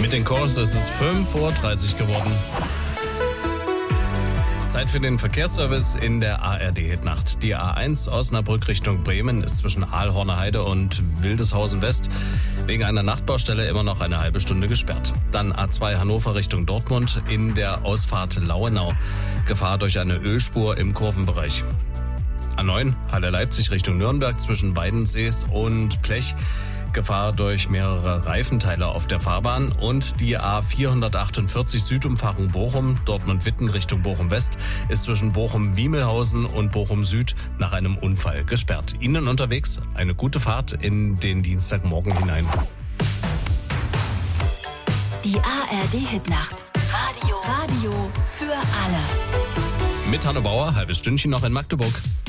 Mit den Chorus ist es 5:30 Uhr geworden. Zeit für den Verkehrsservice in der ARD-Hitnacht. Die A1 Osnabrück Richtung Bremen ist zwischen Aalhorner Heide und Wildeshausen West wegen einer Nachtbaustelle immer noch eine halbe Stunde gesperrt. Dann A2 Hannover Richtung Dortmund in der Ausfahrt Lauenau. Gefahr durch eine Ölspur im Kurvenbereich. A9 Halle Leipzig Richtung Nürnberg zwischen Weidensees und Blech. Gefahr durch mehrere Reifenteile auf der Fahrbahn. Und die A448 Südumfahrung Bochum, Dortmund-Witten Richtung Bochum-West, ist zwischen Bochum-Wiemelhausen und Bochum-Süd nach einem Unfall gesperrt. Ihnen unterwegs eine gute Fahrt in den Dienstagmorgen hinein. Die ARD-Hitnacht. Radio für alle. Mit Hanne Bauer, halbes Stündchen noch in Magdeburg.